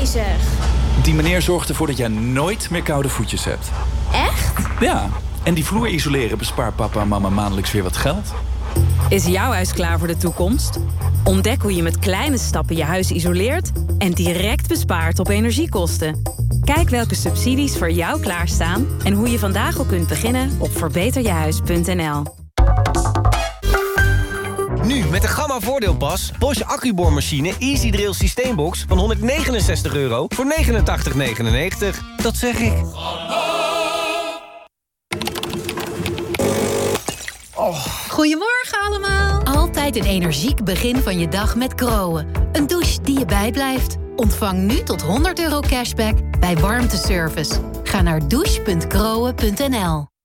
zeg. Die meneer zorgt ervoor dat jij nooit meer koude voetjes hebt. Echt? Ja, en die vloer isoleren bespaart papa en mama maandelijks weer wat geld. Is jouw huis klaar voor de toekomst? Ontdek hoe je met kleine stappen je huis isoleert en direct bespaart op energiekosten. Kijk welke subsidies voor jou klaarstaan en hoe je vandaag al kunt beginnen op verbeterjehuis.nl. Nu met de Gamma voordeelpas Bosch accuboormachine Easy Drill Systeembox van €169 voor €89,99. Dat zeg ik. Goedemorgen allemaal. Altijd een energiek begin van je dag met Groen. Een douche die je bijblijft. Ontvang nu tot €100 cashback bij warmteservice. Ga naar douche.groen.nl.